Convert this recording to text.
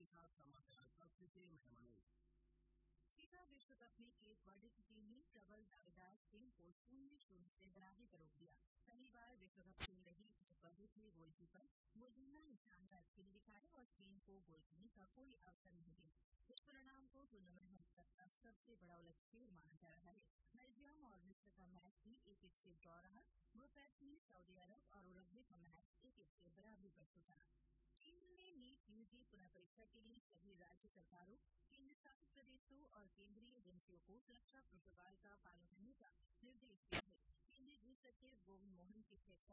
साथ समाचार कक्ष से मैं मनोज। फीफा विश्व कप में केप वर्डे की टीम ने प्रबल दावेदार स्पेन को 0-0 से बराबरी पर रोक दिया। पहली बार विश्व कप खेल रही केप वर्डे के गोलकीपर मुजिना ने शानदार खेल दिखाया और स्पेन को गोल करने का कोई अवसर नहीं दिया। इस परिणाम को टूर्नामेंट में अब तक का सबसे बड़ा उलटफेर माना जा रहा है। बेल्जियम और मिस्र का मैच भी 1-1 से ड्रॉ रहा। ग्रुप एफ में सऊदी अरब और उरुग्वे का मैच 1-1 से बराबरी पर छूटा। केंद्र ने नीट यूजी पुनः परीक्षा के लिए सभी राज्य सरकारों, केंद्र शासित प्रदेशों और केंद्रीय एजेंसियों को सुरक्षा प्रोटोकॉल का पालन करने का निर्देश दिया है। केंद्रीय गृह सचिव गोविंद मोहन की अध्यक्षता